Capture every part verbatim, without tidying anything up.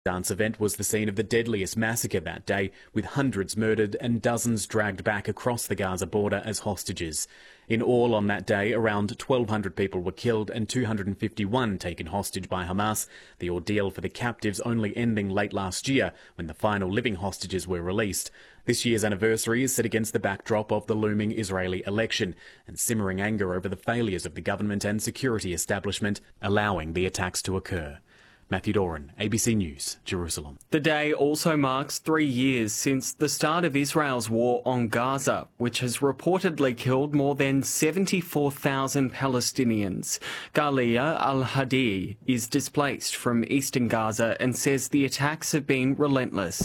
Dance event was the scene of the deadliest massacre that day, with hundreds murdered and dozens dragged back across the Gaza border as hostages. In all on that day, around twelve hundred people were killed and two hundred fifty-one taken hostage by Hamas, the ordeal for the captives only ending late last year when the final living hostages were released. This year's anniversary is set against the backdrop of the looming Israeli election and simmering anger over the failures of the government and security establishment, allowing the attacks to occur. Matthew Doran, A B C News, Jerusalem. The day also marks three years since the start of Israel's war on Gaza, which has reportedly killed more than seventy-four thousand Palestinians. Galia Al-Hadi is displaced from eastern Gaza and says the attacks have been relentless.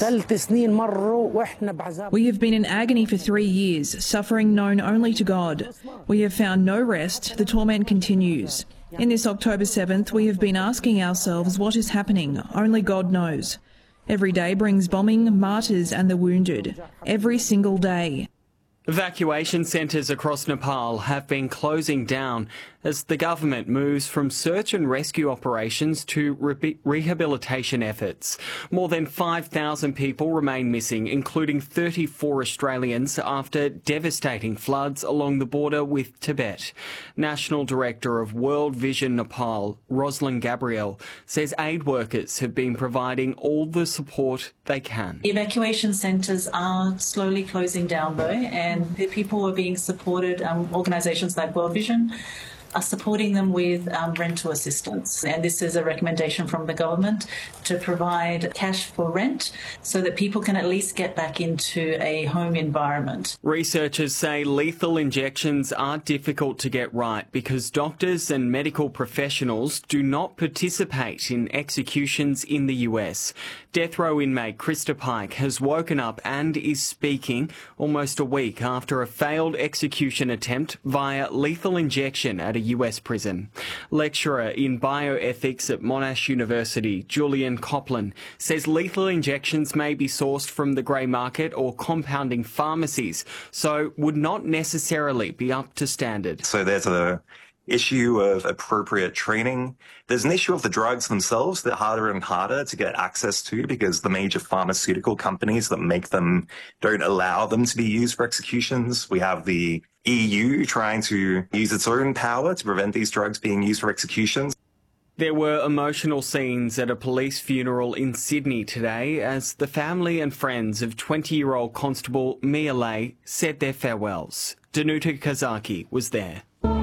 We have been in agony for three years, suffering known only to God. We have found no rest. The torment continues. In this October seventh, we have been asking ourselves what is happening. Only God knows. Every day brings bombing, martyrs and the wounded. Every single day. Evacuation centres across Nepal have been closing down as the government moves from search and rescue operations to re- rehabilitation efforts. More than five thousand people remain missing, including thirty-four Australians, after devastating floods along the border with Tibet. National Director of World Vision Nepal, Rosalind Gabriel, says aid workers have been providing all the support they can. Evacuation centres are slowly closing down though, and the people are being supported, um, organisations like World Vision are supporting them with um, rental assistance. And this is a recommendation from the government to provide cash for rent so that people can at least get back into a home environment. Researchers say lethal injections are difficult to get right because doctors and medical professionals do not participate in executions in the U S. Death row inmate Krista Pike has woken up and is speaking almost a week after a failed execution attempt via lethal injection at a U S prison. Lecturer in bioethics at Monash University, Julian Copland, says lethal injections may be sourced from the grey market or compounding pharmacies, so would not necessarily be up to standard. So there's a issue of appropriate training. There's an issue of the drugs themselves that are harder and harder to get access to because the major pharmaceutical companies that make them don't allow them to be used for executions. We have the E U trying to use its own power to prevent these drugs being used for executions. There were emotional scenes at a police funeral in Sydney today as the family and friends of twenty-year-old Constable Mia Lay said their farewells. Danuta Kazaki was there.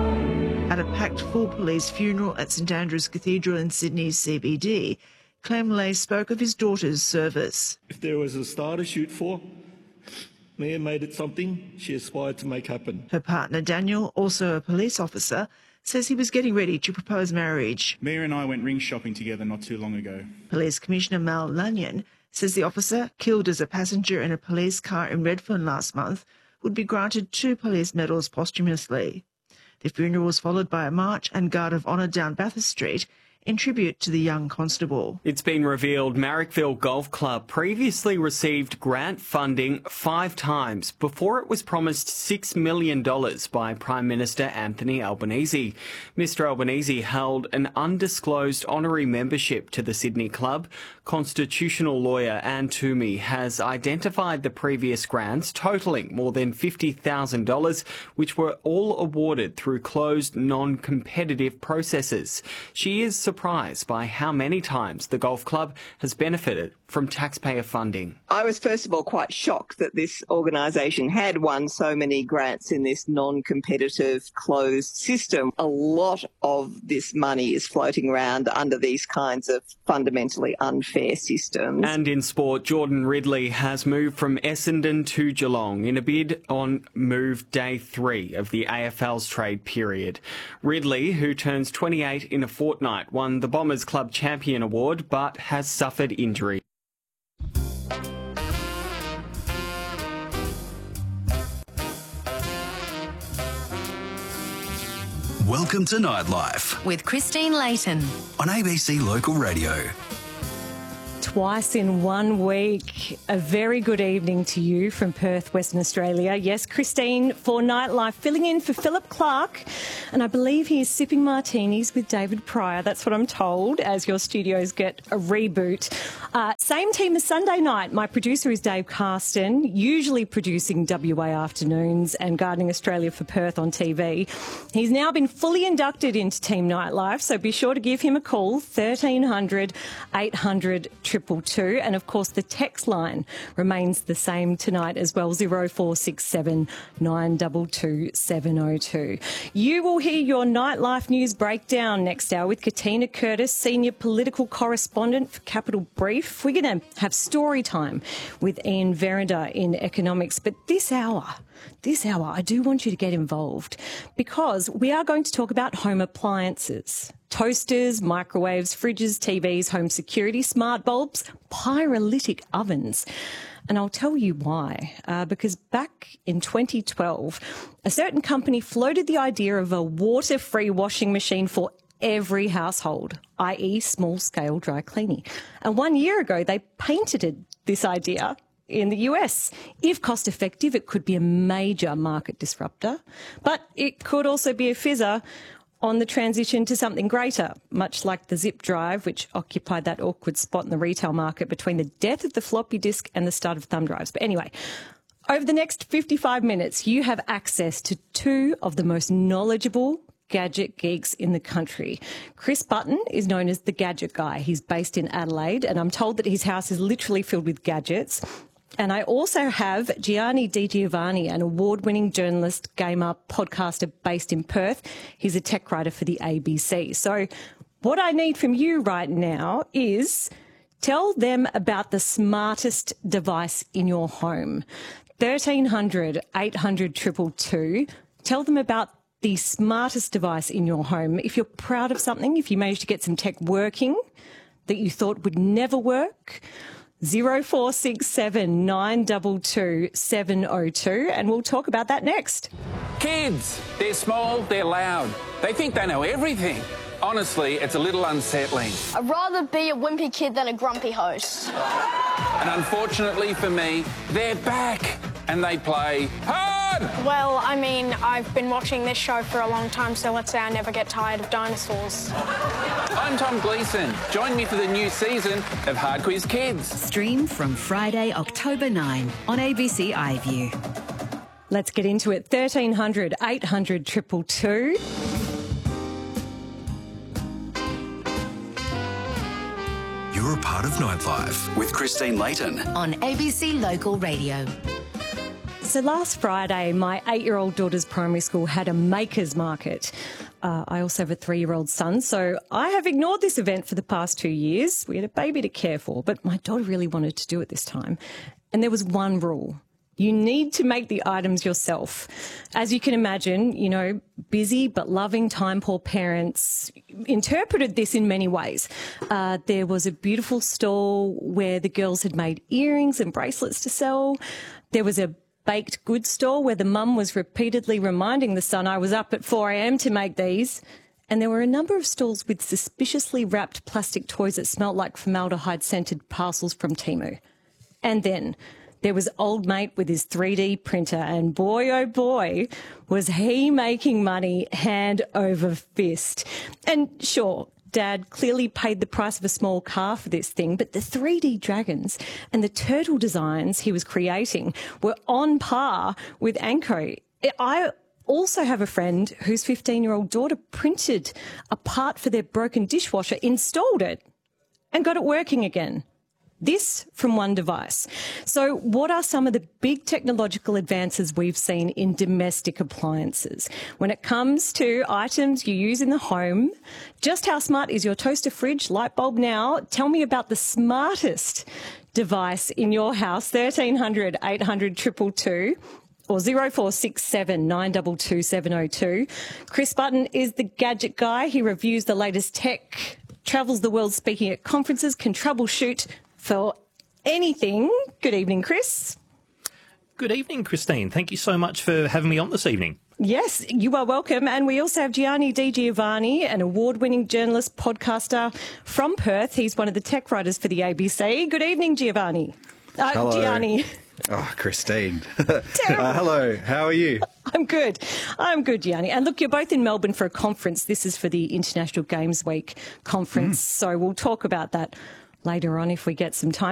At a packed full police funeral at St Andrew's Cathedral in Sydney's C B D, Clem Lay spoke of his daughter's service. If there was a star to shoot for, Mia made it something she aspired to make happen. Her partner Daniel, also a police officer, says he was getting ready to propose marriage. Mia and I went ring shopping together not too long ago. Police Commissioner Mal Lanyon says the officer, killed as a passenger in a police car in Redfern last month, would be granted two police medals posthumously. The funeral was followed by a march and guard of honour down Bathurst Street in tribute to the young constable. It's been revealed Marrickville Golf Club previously received grant funding five times before it was promised six million dollars by Prime Minister Anthony Albanese. Mister Albanese held an undisclosed honorary membership to the Sydney club. Constitutional lawyer Anne Toomey has identified the previous grants totalling more than fifty thousand dollars, which were all awarded through closed, non-competitive processes. She is surprised by how many times the golf club has benefited from taxpayer funding. I was first of all quite shocked that this organisation had won so many grants in this non-competitive closed system. A lot of this money is floating around under these kinds of fundamentally unfair systems. And in sport, Jordan Ridley has moved from Essendon to Geelong in a bid on move day three of the A F L's trade period. Ridley, who turns twenty-eight in a fortnight, won the Bombers Club Champion Award but has suffered injury. Welcome to Nightlife with Christine Layton on A B C Local Radio. twice in one week. A very good evening to you from Perth, Western Australia. Yes, Christine for Nightlife, filling in for Philip Clark. And I believe he is sipping martinis with David Pryor. That's what I'm told, as your studios get a reboot. Uh, same team as Sunday night. My producer is Dave Carston, usually producing W A Afternoons and Gardening Australia for Perth on T V. He's now been fully inducted into Team Nightlife, so be sure to give him a call, thirteen hundred, eight hundred, two two two. And of course, the text line remains the same tonight as well, zero four six seven, nine two two, seven zero two. You will hear your Nightlife news breakdown next hour with Katina Curtis, senior political correspondent for Capital Brief. We're going to have story time with Ian Verinder in economics. But this hour, this hour, I do want you to get involved because we are going to talk about home appliances. Toasters, microwaves, fridges, T Vs, home security, smart bulbs, pyrolytic ovens. And I'll tell you why. Uh, because back in twenty twelve, a certain company floated the idea of a water-free washing machine for every household, that is small-scale dry cleaning. And one year ago, they patented this idea in the U S. If cost-effective, it could be a major market disruptor, but it could also be a fizzer on the transition to something greater, much like the zip drive, which occupied that awkward spot in the retail market between the death of the floppy disk and the start of thumb drives. But anyway, over the next fifty-five minutes, you have access to two of the most knowledgeable gadget geeks in the country. Chris Button is known as the Gadget Guy. He's based in Adelaide, and I'm told that his house is literally filled with gadgets. And I also have Gianni Di Giovanni, an award-winning journalist, gamer, podcaster based in Perth. He's a tech writer for the A B C. So what I need from you right now is tell them about the smartest device in your home. thirteen hundred, eight hundred, two two two. Tell them about the smartest device in your home. If you're proud of something, if you managed to get some tech working that you thought would never work, zero four six seven, nine two two, seven zero two, and we'll talk about that next. Kids, they're small, they're loud. They think they know everything. Honestly, it's a little unsettling. I'd rather be a wimpy kid than a grumpy host. And unfortunately for me, they're back and they play hard. Well, I mean, I've been watching this show for a long time, so let's say I never get tired of dinosaurs. I'm Tom Gleeson. Join me for the new season of Hard Quiz Kids. Stream from Friday, October ninth on A B C iView. Let's get into it. thirteen hundred, eight hundred, two two two. You're a part of Nightlife with Christine Layton on A B C Local Radio. So last Friday, my eight-year-old daughter's primary school had a makers market. Uh, I also have a three-year-old son, so I have ignored this event for the past two years. We had a baby to care for, but my daughter really wanted to do it this time. And there was one rule. You need to make the items yourself. As you can imagine, you know, busy but loving time-poor parents interpreted this in many ways. Uh, there was a beautiful stall where the girls had made earrings and bracelets to sell. There was a baked goods store where the mum was repeatedly reminding the son, I was up at four a.m. to make these. And there were a number of stalls with suspiciously wrapped plastic toys that smelt like formaldehyde-scented parcels from Temu. And then there was old mate with his three D printer, and boy, oh boy, was he making money hand over fist. And sure, Dad clearly paid the price of a small car for this thing, but the three D dragons and the turtle designs he was creating were on par with Anko. I also have a friend whose fifteen-year-old daughter printed a part for their broken dishwasher, installed it, and got it working again. This from one device. So what are some of the big technological advances we've seen in domestic appliances? When it comes to items you use in the home, just how smart is your toaster, fridge, light bulb now? Tell me about the smartest device in your house, thirteen hundred, eight hundred, two two two. Or zero four six seven, nine two two, seven zero two. Chris Button is the gadget guy. He reviews the latest tech, travels the world speaking at conferences, can troubleshoot for anything. Good evening, Chris. Good evening, Christine. Thank you so much for having me on this evening. Yes, you are welcome. And we also have Gianni Di Giovanni, an award-winning journalist, podcaster from Perth. He's one of the tech writers for the A B C. Good evening, Giovanni. Uh, Hello. Gianni. Oh, Christine. uh, hello, how are you? I'm good. I'm good, Gianni. And look, you're both in Melbourne for a conference. This is for the International Games Week conference. Mm. So we'll talk about that later on if we get some time.